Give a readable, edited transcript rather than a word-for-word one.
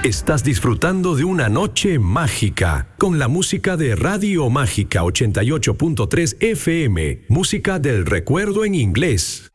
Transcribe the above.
Estás disfrutando de una noche mágica con la música de Radio Mágica 88.3 FM, música del recuerdo en inglés.